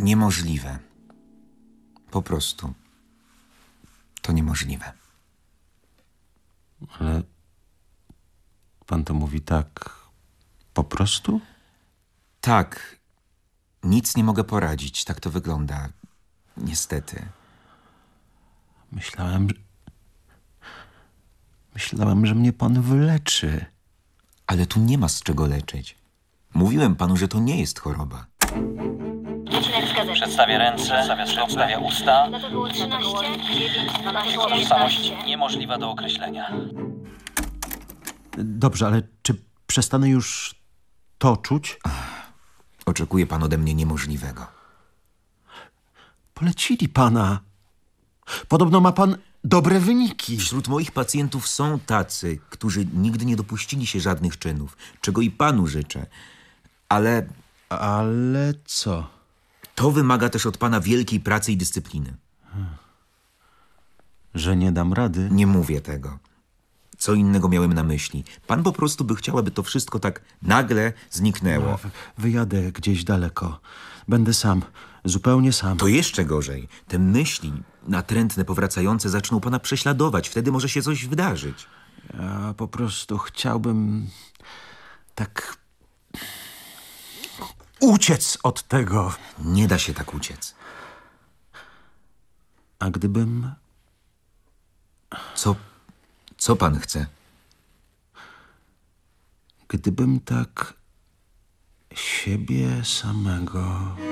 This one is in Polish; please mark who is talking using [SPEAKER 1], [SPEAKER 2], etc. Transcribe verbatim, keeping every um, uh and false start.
[SPEAKER 1] Niemożliwe. Po prostu. To niemożliwe.
[SPEAKER 2] Ale pan to mówi tak po prostu?
[SPEAKER 1] Tak. Nic nie mogę poradzić. Tak to wygląda. Niestety.
[SPEAKER 2] Myślałem, że... Myślałem, że mnie pan wyleczy.
[SPEAKER 1] Ale tu nie ma z czego leczyć. Mówiłem panu, że to nie jest choroba.
[SPEAKER 3] Przedstawia ręce, przedstawia usta. Tożsamość niemożliwa do określenia.
[SPEAKER 2] Dobrze, ale czy przestanę już to czuć?
[SPEAKER 1] Oczekuje pan ode mnie niemożliwego.
[SPEAKER 2] Polecili pana. Podobno ma pan dobre wyniki.
[SPEAKER 1] Wśród moich pacjentów są tacy, którzy nigdy nie dopuścili się żadnych czynów, czego i panu życzę. Ale
[SPEAKER 2] Ale co?
[SPEAKER 1] to wymaga też od pana wielkiej pracy i dyscypliny.
[SPEAKER 2] Że nie dam rady?
[SPEAKER 1] Nie mówię tego. Co innego miałem na myśli. Pan po prostu by chciał, aby to wszystko tak nagle zniknęło.
[SPEAKER 2] Wy- Wyjadę gdzieś daleko. Będę sam. Zupełnie sam.
[SPEAKER 1] To jeszcze gorzej. Te myśli natrętne, powracające zaczną pana prześladować. Wtedy może się coś wydarzyć.
[SPEAKER 2] Ja po prostu chciałbym tak uciec od tego.
[SPEAKER 1] Nie da się tak uciec.
[SPEAKER 2] A gdybym...
[SPEAKER 1] Co, co pan chce?
[SPEAKER 2] Gdybym tak siebie samego...